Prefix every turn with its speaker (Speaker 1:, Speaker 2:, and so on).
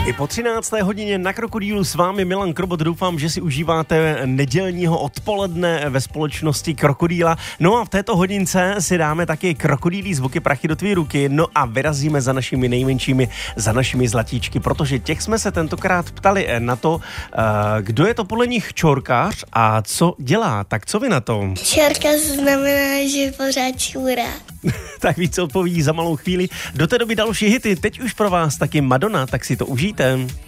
Speaker 1: I po 13. hodině na Krokodýlu s vámi Milan Krobot. Doufám, že si užíváte nedělního odpoledne ve společnosti Krokodýla. No a v této hodince si dáme taky krokodýlí zvuky prachy do tvý ruky. No a vyrazíme za našimi nejmenšími, za našimi zlatíčky, protože těch jsme se tentokrát ptali na to, kdo je to podle nich čorkář a co dělá. Tak co vy na to?
Speaker 2: Čorka znamená, že pořád čůrá.
Speaker 1: Tak víc odpoví za malou chvíli. Do té doby další hity. Teď už pro vás taky Madonna, tak si to užijte.